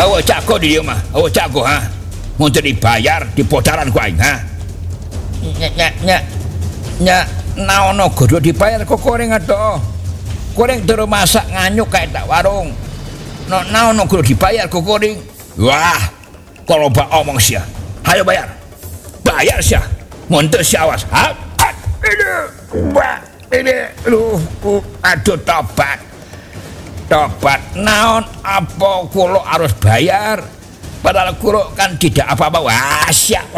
Awo jago di dia mah, awo jago ha. Mau dibayar di podaran ku aing ha. Nya naono kudu dibayar kok goreng atuh. Goreng terus masak nganyuk kayak tak warung. Naono kudu dibayar kok goreng. Wah, kalau mbak omong sia. Hayo bayar. Bayar sia. Mun teu sia awas. Ini aduh tobat. Tobat naon apa kulo harus bayar? Padahal kulo kan tidak apa-apa. Wah, siap.